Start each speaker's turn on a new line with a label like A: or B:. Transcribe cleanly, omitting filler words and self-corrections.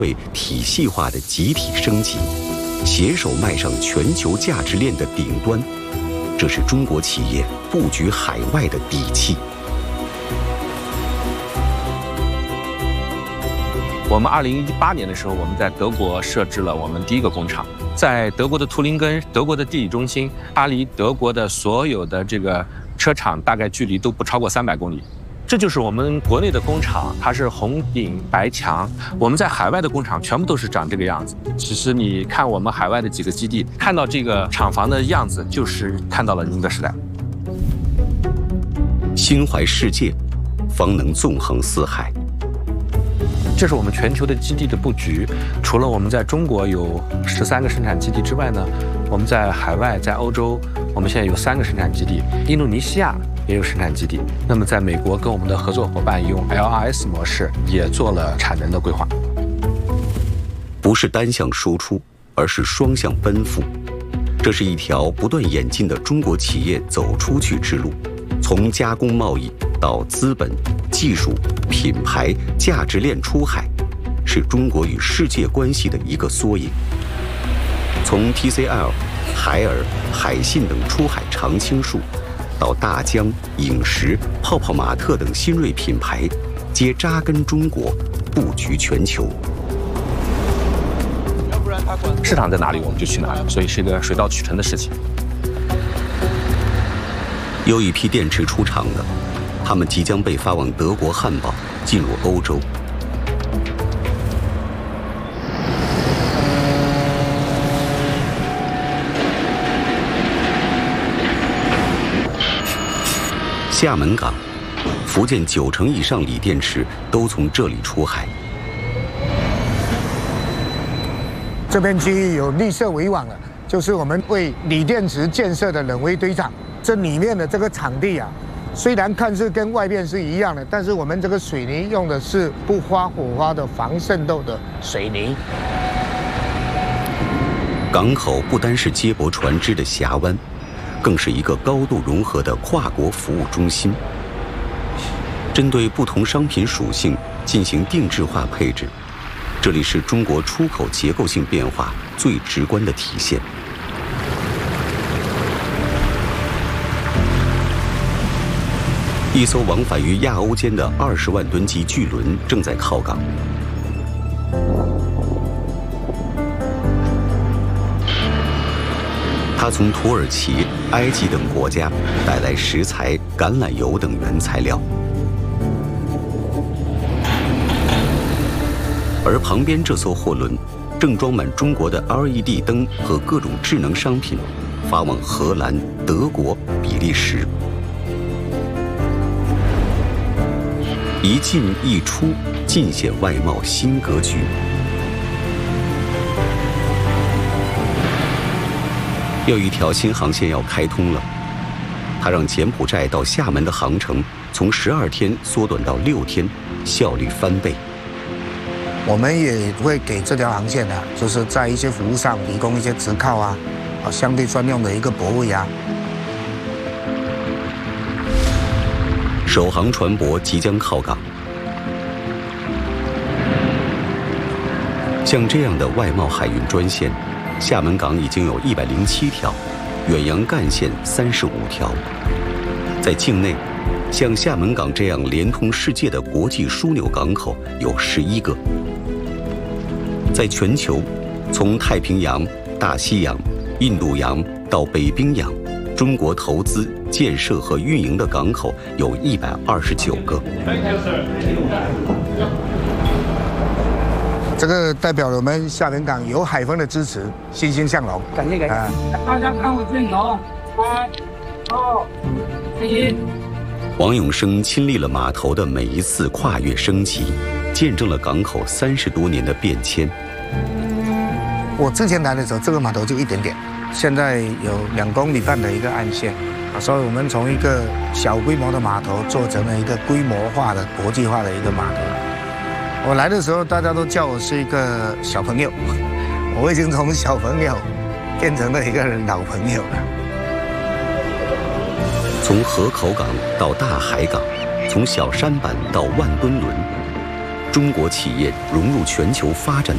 A: 为体系化的集体升级，携手迈上全球价值链的顶端，这是中国企业布局海外的底气。
B: 我们2018年的时候，我们在德国设置了我们第一个工厂，在德国的图林根，德国的地理中心，它离德国的所有的这个车厂大概距离都不超过300公里。这就是我们国内的工厂，它是红顶白墙。我们在海外的工厂全部都是长这个样子。其实你看我们海外的几个基地，看到这个厂房的样子，就是看到了宁德时代。
A: 心怀世界，方能纵横四海。
B: 这是我们全球的基地的布局。除了我们在中国有13个生产基地之外呢，我们在海外，在欧洲，我们现在有3个生产基地，印度尼西亚也有生产基地。那么在美国，跟我们的合作伙伴用 LRS 模式也做了产能的规划。
A: 不是单向输出，而是双向奔赴。这是一条不断演进的中国企业走出去之路，从加工贸易到资本、技术、品牌、价值链出海，是中国与世界关系的一个缩影。从 TCL、海尔、海信等出海常青树，到大疆、饮食、泡泡玛特等新锐品牌，皆扎根中国，布局全球。
B: 市场在哪里，我们就去哪里，所以是一个水到渠成的事情。
A: 有一批电池出厂的，他们即将被发往德国汉堡，进入欧洲。厦门港，福建90%以上锂电池都从这里出海。
C: 这片区域有绿色围网了，就是我们为锂电池建设的冷微堆场。这里面的这个场地啊，虽然看似跟外面是一样的，但是我们这个水泥用的是不发火花的防渗透的水泥。
A: 港口不单是接驳船只的峡湾，更是一个高度融合的跨国服务中心。针对不同商品属性进行定制化配置，这里是中国出口结构性变化最直观的体现。一艘往返于亚欧间的20万吨级巨轮正在靠港。它从土耳其、埃及等国家带来食材、橄榄油等原材料，而旁边这艘货轮正装满中国的 LED 灯和各种智能商品，发往荷兰、德国、比利时。一进一出，尽显外贸新格局。又一条新航线要开通了，它让柬埔寨到厦门的航程从12天缩短到6天，效率翻倍。
C: 我们也会给这条航线呢，就是在一些服务上提供一些直靠啊，相对专用的一个泊位啊。
A: 首航船舶即将靠港，像这样的外贸海运专线，厦门港已经有107条，远洋干线35条。在境内，像厦门港这样连通世界的国际枢纽港口有11个。在全球，从太平洋、大西洋、印度洋到北冰洋，中国投资、建设和运营的港口有129个。
C: 这个代表了我们厦门港有海丰的支持，欣欣向荣。感谢。
D: 大家看我镜头，3、2、1。
A: 王永生亲历了码头的每一次跨越升级，见证了港口30多年的变迁。
C: 我之前来的时候，这个码头就1点点。现在有2公里半的一个岸线，所以我们从一个小规模的码头做成了一个规模化的、国际化的一个码头。我来的时候，大家都叫我是一个小朋友，我已经从小朋友变成了一个老朋友了。
A: 从河口港到大海港，从小舢板到万吨轮，中国企业融入全球发展